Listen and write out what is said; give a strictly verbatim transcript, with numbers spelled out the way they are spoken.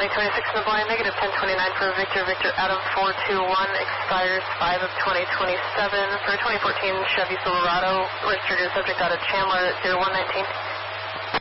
twenty twenty-six in the blind, negative ten twenty-nine for Victor, Victor Adam four two one, expires five of twenty twenty-seven for twenty fourteen Chevy Silverado, registered to subject out of Chandler zero one nineteen.